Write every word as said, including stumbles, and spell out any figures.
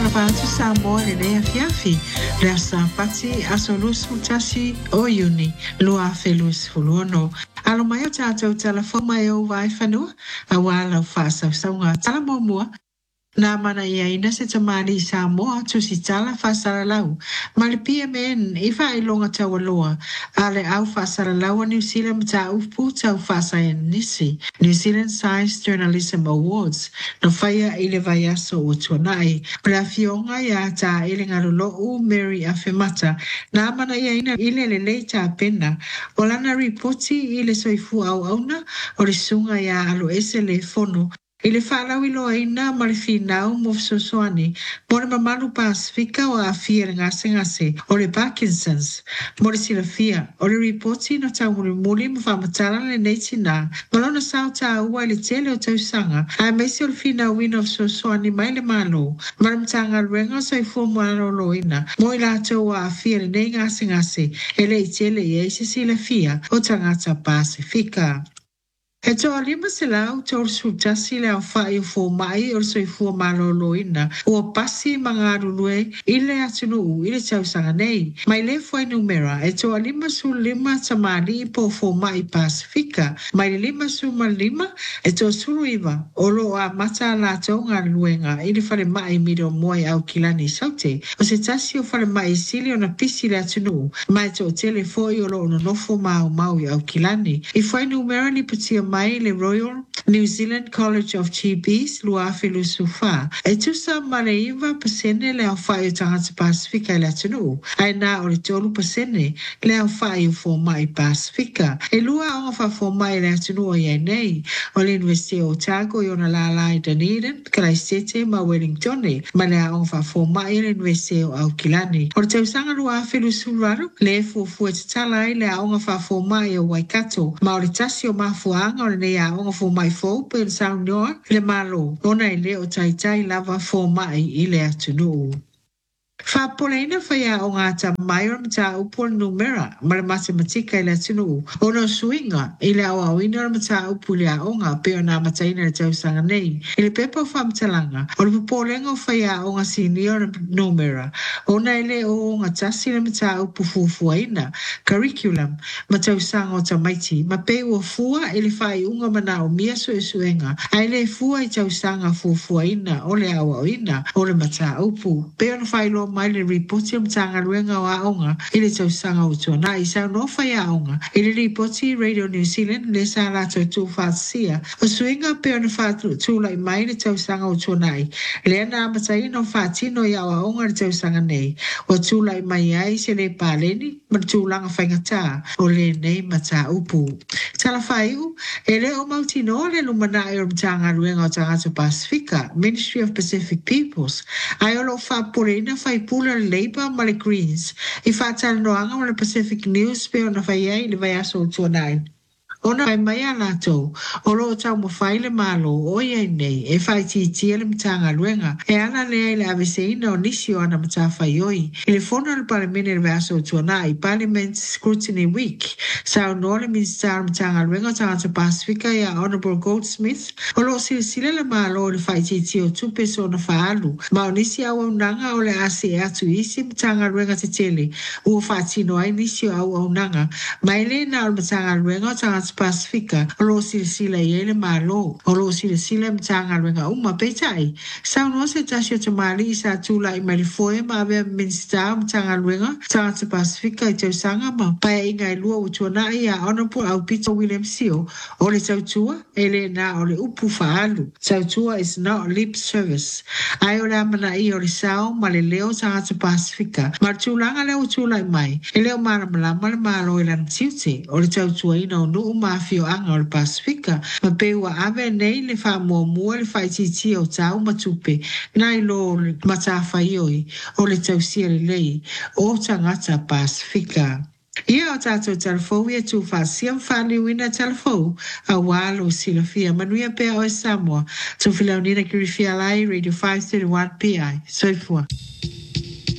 Alabatu Samoa le lea fiafi, lea sa pati asolus mutasi o yuni, lua felus fuluono. Alo mai o tātou telefoma e o vai whanua, a wala o whaasau saunga talamomua, na mana ia ina se tamari Samoa tu si tala whaasara lau. Mali pia men, iwa i longa tawa loa, ale au whaasara lau a New Zealand mta upu tau whaasai nisi, New Zealand Science Journalism Awards, no whaia ile vai aso o tuanai, prea fionga ia ta ile ngarolo u Mary Afemata, na mana ia ina ile le lei ta pena, o lana ripoti ile soifu au auna, o le sunga ia alo ese le fono, Ile whanau ilo aina marifinau mo sosoani, mo le mamalu Pasifika o a fia ngase ngase, o le Parkinson's, mo le silafia, o le reporti no tau muli muli mo whamatara le neiti nā, malona sao ta ua le tele o tau sanga, a meisi o le fina wina o sosoani mai le malo, maramtanga ruenga sa i fua moana o loina, mo i lato a fia le nei ngase ngase, ele i tele i eisi silafia o tangata Pasifika. E toa lima se lau tōru sutasi le au whai o fō mai o so i fua malolo ina. Ua pasi mga arulue ile atunu u ile tausanga nei. Mai le fwai numera e toa lima su lima tamari po fō mai Pasifika. Mai le lima su ma lima e toa suru iwa o lo a mata la taunga luenga ili whare mai miro moe au kilani saute. O se tasi o whare mai sili o na pisi le atunu. Mai toa tele fōi o lo no nofo mau mau i au kilani. I fwai numera ni patia mai le Royal New Zealand College of G Ps lua filosofa. E tusa mareiva pasene le au whai o tangata Pasifika i le atunu. Ai nā o le tolu pasene le au whai o fō mai Pasifika. E lua o ngawha fō mai le atunu o iai nei. O le University o Otago i ona la i Dunedin, Christchurch ma Wellington. Ma le au ngawha fō mai le University o Aukilani. O le tausanga lua filosofa le fufu e tatala i le au ngawha fō mai o Waikato. Ma o le tasi o mafuanga o le nei a onga fō mai fō pe sao noa le malo. Ona i le o tai tai lava fō mai i le atunu. Whapoleina whaia o ngā ta mai o mta upo numera ma le matematika i le atunu. Ona suinga i le au awina o mta upu le aonga pe o nā mataina le tausanga nei. I le pepa o whamtalanga o le pupolenga o whaia o ngā senior numera. Ona i le o ngā tasi le mta upu fufuaina curriculum ma tausanga o tamaiti. Ma pe ua fua i le whai unga mana o mia so e suenga. Ai le fua i tausanga fufuaina o le au awina o le mta upu. Pe o na whai lo mai le ripoti o mtanga ruenga o aonga i le tausanga o tuana i sao no whai aonga. I le ripoti Radio New Zealand le sa lato tu whasia. O suinga pe o na whatu tūla i mai le tausanga o tuana i. Le ana amatai no whatino i au aonga le tausanga nei. O tūla i mai ai se le pāleni ma tūlanga whaingata o le nei mata upu. Tala whaiu, e le o mautino le lumana i o mtanga ruenga o tangata Pasifika, Ministry of Pacific Peoples. Ai o lo whaporeina whai pula le Labour ma le Greens. I whatala noanga ma le Pacific News pe o na whai ai le vai aso o tuanai. Ona ai mai ala tau, o lo tau mo whai le malo o iai nei, e whai ti tia le mtanga luenga, e ana lea le aweseina o nisi o ana mta whai oi. I le fono le paramene le vaso tuana i Parliament Scrutiny Week, sa o no le minister mtanga luenga o tangata Pasifika ia Honourable Goldsmith, o lo sila sila le malo o le whai ti tia o tupe so na whaalu, ma o nisi au au nanga o le ase e atu isi mtanga luenga te tele, ua whaatino ai nisi o au au nanga, ma ele na o mtanga luenga o tangata Pasifika, o lo sila sila i ele malo, o lo sila sila mtanga luenga uma peitai. Sao no se tasio tamari i sa tula i marifoe ma avea minsta mtanga luenga, tangata Pasifika i tau sanga ma, paia inga i lua utuana i a Honourable au Peter William Sio, o le tautua, ele na o le upu faalu. Tautua is not lip service. Ai o le amana i o le sao ma le leo tangata Pasifika, ma tūlanga leo tula i mai, e leo maramalama le malo i lan tiute, o le tautua ina o nuu mafio anga o le Pasifika, ma peua ave nei le wha mua mua le whaititi o tau matupe, nai lo matawhai oi, o le tausia le lei, o tangata Pasifika. Ia o tātou telefou ia tū whasia mwhani wina telefou a walo silafia manuia pea o e Samoa. Tō whilaunina ki rifia lai Radio five thirty-one P I. Soifua.